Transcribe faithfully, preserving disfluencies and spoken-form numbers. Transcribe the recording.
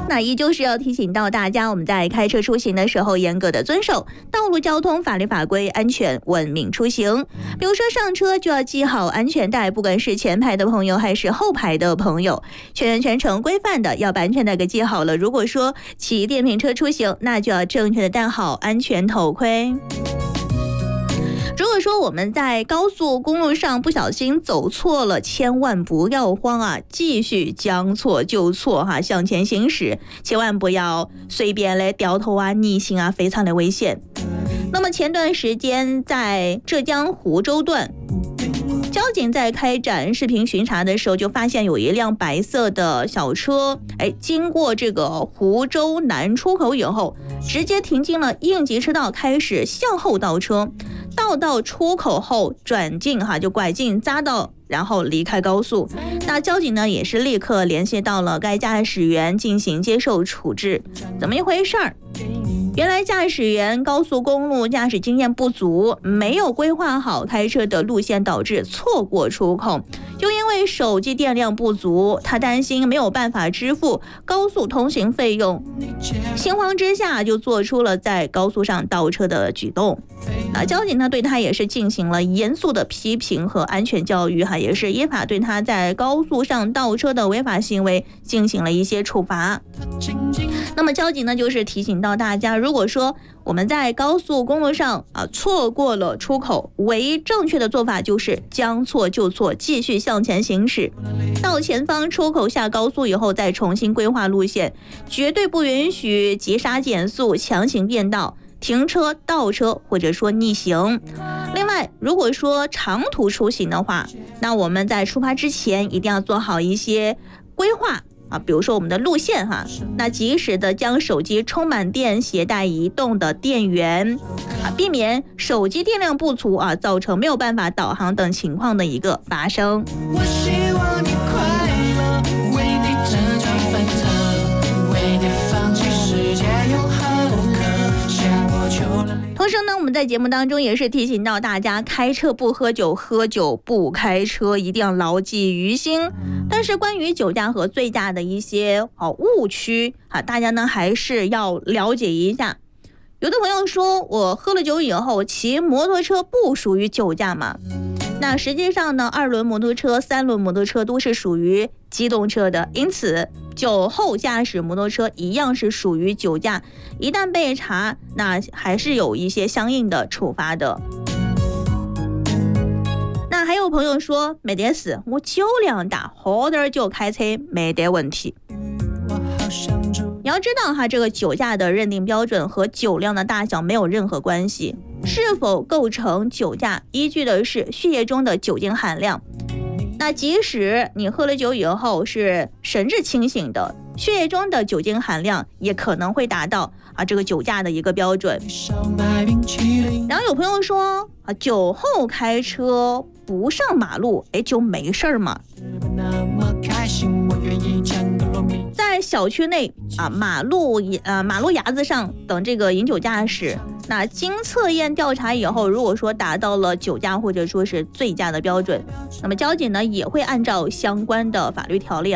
那依旧是要提醒到大家，我们在开车出行的时候，严格的遵守道路交通法律法规，安全文明出行。比如说上车就要系好安全带，不管是前排的朋友还是后排的朋友，全全程规范的要把安全带给系好了。如果说骑电瓶车出行，那就要正确的戴好安全头盔。如果说我们在高速公路上不小心走错了，千万不要慌啊，继续将错就错哈，向前行驶，千万不要随便来掉头啊、逆行啊，非常的危险。那么前段时间在浙江湖州段，交警在开展视频巡查的时候，就发现有一辆白色的小车，哎，经过这个湖州南出口以后，直接停进了应急车道，开始向后倒车，倒到出口后转进哈，就拐进匝道，然后离开高速。那交警呢也是立刻联系到了该驾驶员进行接受处置。怎么一回事儿？原来驾驶员高速公路驾驶经验不足，没有规划好开车的路线，导致错过出口。就因为手机电量不足，他担心没有办法支付高速通行费用，心慌之下就做出了在高速上倒车的举动。那交警呢对他也是进行了严肃的批评和安全教育哈，也是依法对他在高速上倒车的违法行为进行了一些处罚。那么交警呢就是提醒到大家，如果说我们在高速公路上啊错过了出口，唯一正确的做法就是将错就错，继续向前行驶，到前方出口下高速以后再重新规划路线，绝对不允许急刹减速、强行变道、停车、倒车或者说逆行。另外，如果说长途出行的话，那我们在出发之前一定要做好一些规划啊，比如说我们的路线哈，那及时的将手机充满电，携带移动的电源啊，避免手机电量不足啊，造成没有办法导航等情况的一个发生。我希望你快乐，为你这场翻腾，为你放弃世界又何可，向我求了。同时呢，我们在节目当中也是提醒到大家，开车不喝酒，喝酒不开车，一定要牢记于心。但是关于酒驾和醉驾的一些啊误区啊，大家呢还是要了解一下。有的朋友说，我喝了酒以后骑摩托车不属于酒驾嘛？那实际上呢，二轮摩托车、三轮摩托车都是属于机动车的，因此酒后驾驶摩托车一样是属于酒驾，一旦被查，那还是有一些相应的处罚的。那还有朋友说没得事，我酒量大，喝点酒开车没得问题。你要知道哈，这个酒驾的认定标准和酒量的大小没有任何关系，是否构成酒驾依据的是血液中的酒精含量。那即使你喝了酒以后是神志清醒的，血液中的酒精含量也可能会达到啊这个酒驾的一个标准。然后有朋友说啊，酒后开车不上马路，哎，就没事吗？在小区内啊、马路呃马路牙子上等这个饮酒驾驶，那经测验调查以后，如果说达到了酒驾或者说是醉驾的标准，那么交警呢也会按照相关的法律条例